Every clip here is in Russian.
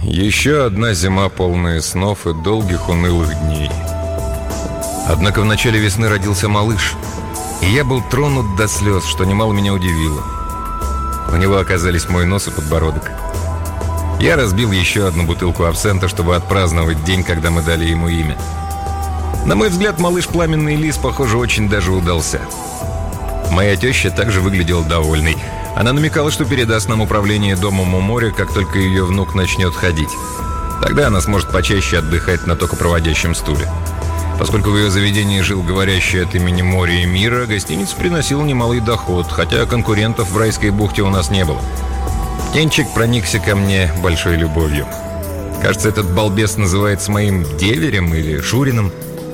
Еще одна зима, полная снов и долгих унылых дней. Однако в начале весны родился малыш, и я был тронут до слез, что немало меня удивило. У него оказались мой нос и подбородок. Я разбил еще одну бутылку абсента, чтобы отпраздновать день, когда мы дали ему имя. На мой взгляд, малыш Пламенный Лис, похоже, очень даже удался. Моя теща также выглядела довольной. Она намекала, что передаст нам управление домом у моря, как только ее внук начнет ходить. Тогда она сможет почаще отдыхать на токопроводящем стуле. Поскольку в ее заведении жил говорящий от имени моря и мира, гостиница приносила немалый доход, хотя конкурентов в райской бухте у нас не было. Птенчик проникся ко мне большой любовью. Кажется, этот балбес называется моим деверем или шурином.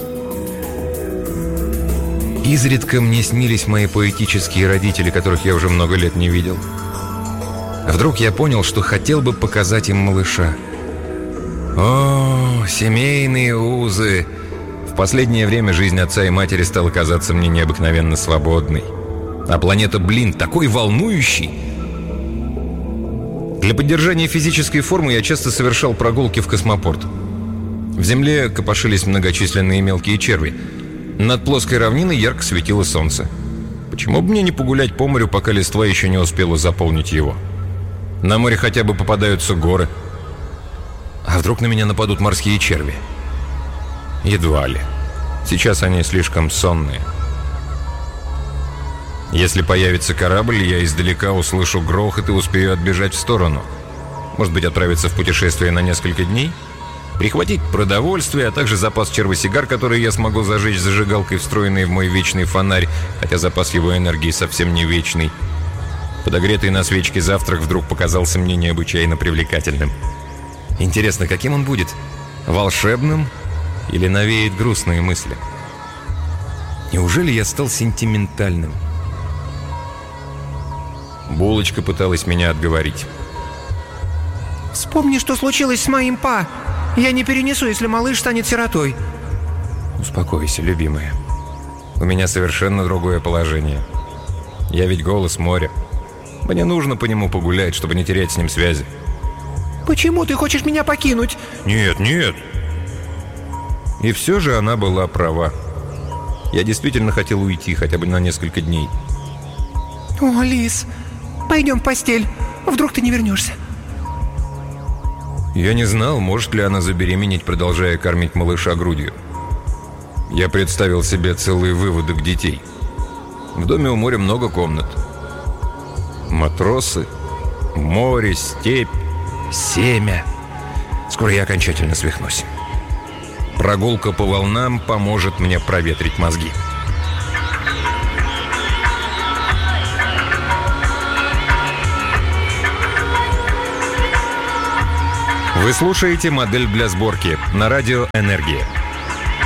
Изредка мне снились мои поэтические родители, которых я уже много лет не видел. Вдруг я понял, что хотел бы показать им малыша. О, семейные узы! В последнее время жизнь отца и матери стала казаться мне необыкновенно свободной. А планета, такой волнующий! Для поддержания физической формы я часто совершал прогулки в космопорт. В земле копошились многочисленные мелкие черви. Над плоской равниной ярко светило солнце. Почему бы мне не погулять по морю, пока листва еще не успела заполнить его? На море хотя бы попадаются горы. А вдруг на меня нападут морские черви? Едва ли. Сейчас они слишком сонные. Если появится корабль, я издалека услышу грохот и успею отбежать в сторону. Может быть, отправиться в путешествие на несколько дней? Прихватить продовольствие, а также запас червосигар, который я смогу зажечь зажигалкой, встроенной в мой вечный фонарь, хотя запас его энергии совсем не вечный. Подогретый на свечке завтрак вдруг показался мне необычайно привлекательным. Интересно, каким он будет? Волшебным или навеет грустные мысли? Неужели я стал сентиментальным? Булочка пыталась меня отговорить. «Вспомни, что случилось с моим па. Я не перенесу, если малыш станет сиротой». Успокойся, любимая. У меня совершенно другое положение. Я ведь голос моря. Мне нужно по нему погулять, чтобы не терять с ним связи. «Почему ты хочешь меня покинуть?» Нет. И все же она была права. Я действительно хотел уйти хотя бы на несколько дней. «О, Лис, пойдем в постель. Вдруг ты не вернешься?» Я не знал, может ли она забеременеть, продолжая кормить малыша грудью. Я представил себе целый выводок детей. В доме у моря много комнат. Матросы, море, степь, семя. Скоро я окончательно свихнусь. Прогулка по волнам поможет мне проветрить мозги. Вы слушаете «Модель для сборки» на радио «Энергия».